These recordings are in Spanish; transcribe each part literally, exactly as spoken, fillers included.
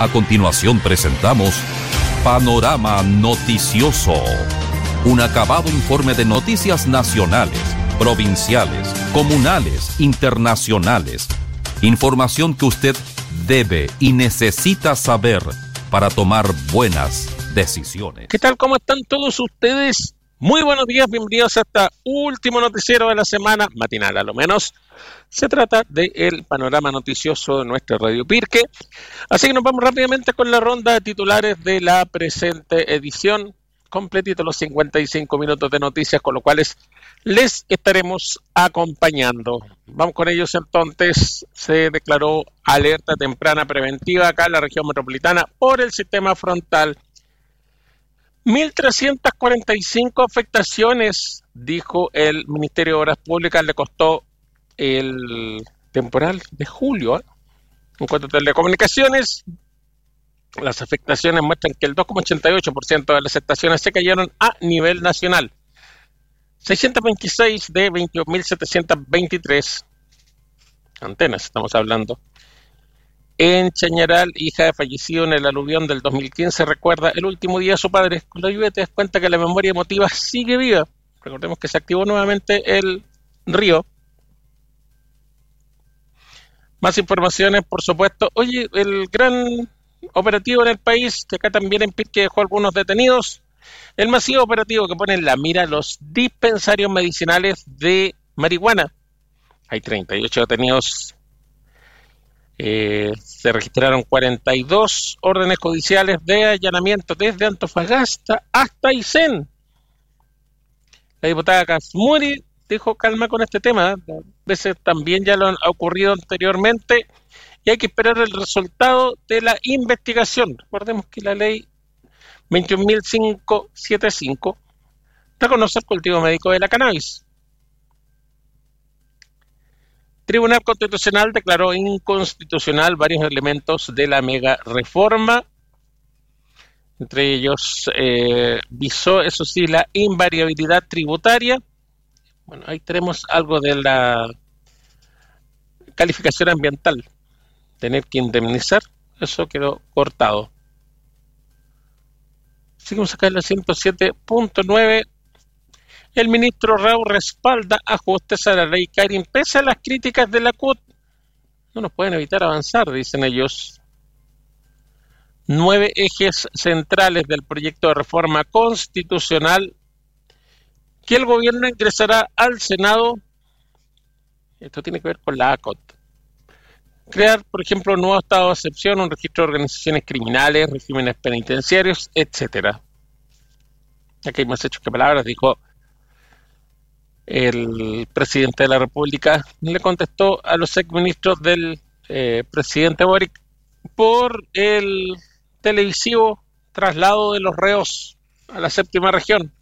A continuación presentamos Panorama Noticioso, un acabado informe de noticias nacionales, provinciales, comunales, internacionales. Información que usted debe y necesita saber para tomar buenas decisiones. ¿Qué tal? ¿Cómo están todos ustedes? Muy buenos días, bienvenidos a este último noticiero de la semana, matinal a lo menos. Se trata del panorama noticioso de nuestra Radio Pirque. Así que nos vamos rápidamente con la ronda de titulares de la presente edición. Completito los cincuenta y cinco minutos de noticias, con los cuales les estaremos acompañando. Vamos con ellos entonces. Se declaró alerta temprana preventiva acá en la región metropolitana por el sistema frontal. mil trescientas cuarenta y cinco afectaciones, dijo el Ministerio de Obras Públicas, le costó el temporal de julio. ¿eh? En cuanto a telecomunicaciones, las afectaciones muestran que el dos coma ochenta y ocho por ciento de las estaciones se cayeron a nivel nacional. seiscientos veintiséis de veintidós mil setecientos veintitrés antenas, estamos hablando. En Chañaral, hija de fallecido en el aluvión del dos mil quince, recuerda el último día de su padre. Con la lluvia te das cuenta que la memoria emotiva sigue viva. Recordemos que se activó nuevamente el río. Más informaciones, por supuesto. Oye, el gran operativo en el país, que acá también en Pirque dejó algunos detenidos. El masivo operativo que pone en la mira los dispensarios medicinales de marihuana. Hay treinta y ocho detenidos. Eh, se registraron cuarenta y dos órdenes judiciales de allanamiento desde Antofagasta hasta Aysén. La diputada Casmuri dijo calma con este tema. A veces también ya lo han ocurrido anteriormente y hay que esperar el resultado de la investigación. Recordemos que la ley veintiún mil quinientos setenta y cinco reconoce el cultivo médico de la cannabis. Tribunal Constitucional declaró inconstitucional varios elementos de la mega reforma. Entre ellos, eh, visó, eso sí, la invariabilidad tributaria. Bueno, ahí tenemos algo de la calificación ambiental. Tener que indemnizar, eso quedó cortado. Seguimos acá en la ciento siete punto nueve. El ministro Raúl respalda ajustes a la ley Karin pese a las críticas de la C U T. No nos pueden evitar avanzar, dicen ellos. Nueve ejes centrales del proyecto de reforma constitucional que el gobierno ingresará al Senado. Esto tiene que ver con la A C O T. Crear, por ejemplo, un nuevo estado de excepción, un registro de organizaciones criminales, regímenes penitenciarios, etcétera. Aquí hay más hechos que palabras, dijo el presidente de la República. Le contestó a los exministros del eh, presidente Boric por el televisivo traslado de los reos a la séptima región.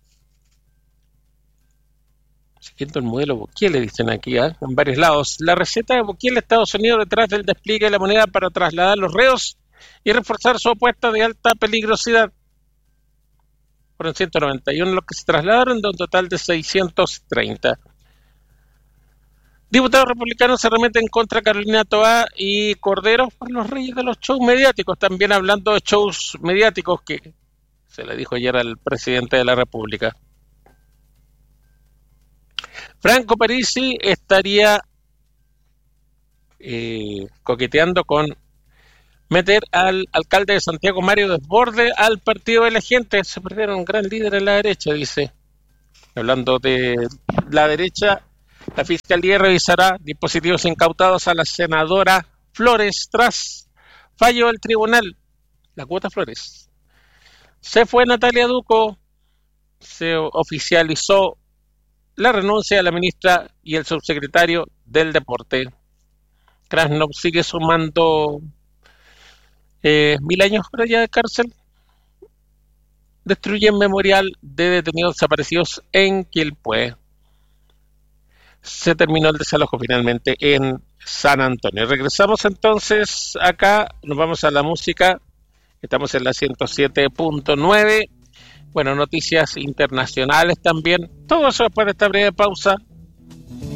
Siguiendo el modelo Bukele, dicen aquí, ¿eh? en varios lados. La receta de Bukele, Estados Unidos, detrás del despliegue de la moneda para trasladar los reos y reforzar su apuesta de alta peligrosidad. Fueron ciento noventa y uno los que se trasladaron, de un total de seiscientos treinta. Diputados republicanos se remeten contra Carolina Toá y Cordero por los reyes de los shows mediáticos. También hablando de shows mediáticos que se le dijo ayer al presidente de la República. Franco Parisi estaría eh, coqueteando con meter al alcalde de Santiago, Mario Desbordes, al partido de la gente. Se perdieron un gran líder en la derecha, dice. Hablando de la derecha, la Fiscalía revisará dispositivos incautados a la senadora Flores tras fallo del tribunal. La cuota Flores. Se fue Natalia Duco, se oficializó la renuncia de la ministra y el subsecretario del Deporte. Krasnov sigue sumando Eh, mil años por allá de cárcel. Destruyen memorial de detenidos desaparecidos en Quilpué. Se terminó el desalojo finalmente en San Antonio. Regresamos entonces acá, nos vamos a la música. Estamos en la ciento siete punto nueve. Bueno, noticias internacionales también. Todo eso después de esta breve pausa.